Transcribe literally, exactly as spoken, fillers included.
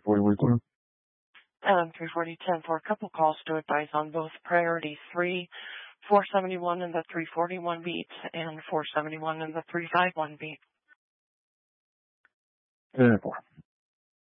forty one. Um, three forty ten for a couple calls to advise on both priority three, four seventy-one and the three forty-one beat, and four seventy-one and the three fifty-one beat. ten four.